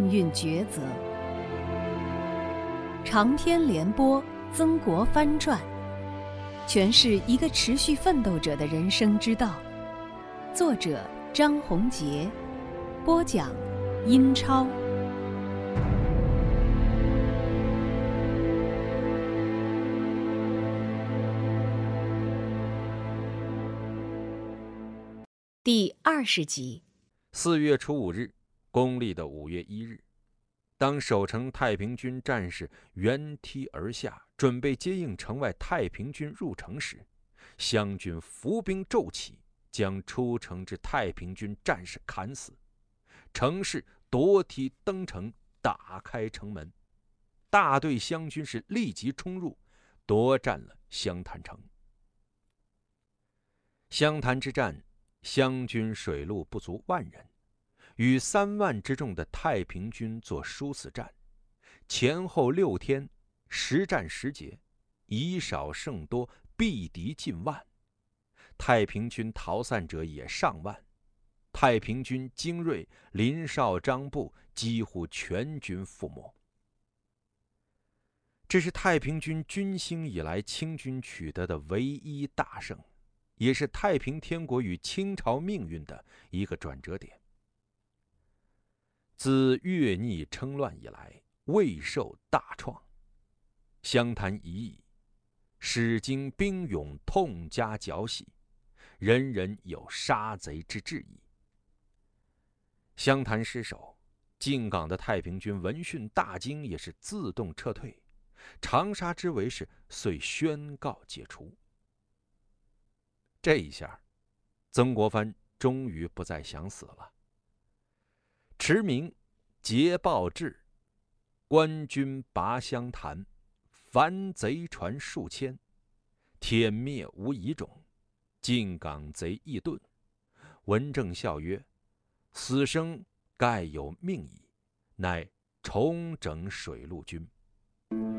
命运抉择。长篇连播《曾国藩传》，诠释一个持续奋斗者的人生之道。作者张宏杰，播讲殷超。第20集。 4月初5日，公历的5月1日，当守城太平军战士原梯而下，准备接应城外太平军入城时，湘军伏兵骤起，将出城之太平军战士砍死。城士夺梯登城，打开城门，大队湘军是立即冲入，夺占了湘潭城。湘潭之战，湘军水陆不足10000人，与3万之众的太平军作殊死战，前后6天，实战实捷，以少胜多，毙敌近万。太平军逃散者也上万，太平军精锐林绍、张布几乎全军覆没。这是太平军军兴以来清军取得的唯一大胜，也是太平天国与清朝命运的一个转折点。自越逆称乱以来，未受大创。湘潭一役，使经兵勇痛加剿洗，人人有杀贼之志意。湘潭失守，进港的太平军闻讯大惊，也是自动撤退。长沙之围是遂宣告解除。这一下，曾国藩终于不再想死了。驰名捷报至，官军拔湘潭，凡贼船数千，殄灭无遗种，进港贼易遁。文正笑曰：“死生盖有命矣，乃重整水陆军。”